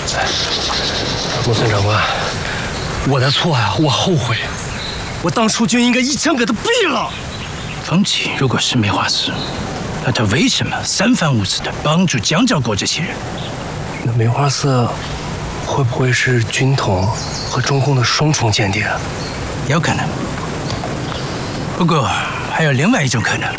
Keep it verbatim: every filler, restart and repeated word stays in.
木村长官，我的错啊，我后悔，我当初就应该一枪给他毙了。 风起如果是梅花四，那他为什么三番五次的帮助江兆国这些人？ 那梅花四会不会是军统和中共的双重间谍？ 有可能，不过还有另外一种可能。